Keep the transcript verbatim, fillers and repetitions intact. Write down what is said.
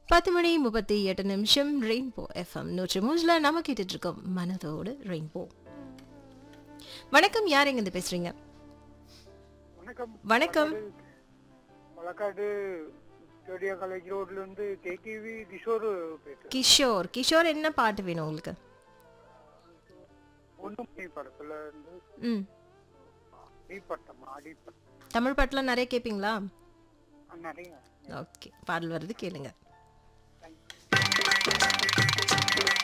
பத்து மணி முப்பத்தி எட்டு நிமிஷம் ரெயின்போ எஃப்எம் நூற்றி மூணுல நம்ம கேட்டுட்டு இருக்கோம் மனதோடு ரெயின்போ. வணக்கம், யார் எங்க இருந்து பேசுறீங்க? வணக்கம். வணக்கம். வழக்காடு ஸ்டேடியா காலேஜ் ரோட்ல இருந்து கேடிவி கிஷோர் பேசுறேன். கிஷோர். கிஷோர், என்ன பாட்டு வேணும் உங்களுக்கு? ஒண்ணும் நீ படத்துல இருந்து ம் நீ பட்டம் ஆடி பட்டம் தமிழ் பாட்டுலாம் நிறைய கேட்பீங்களா? நிறைய. ஓகே, பாடல் வருது, கேளுங்க.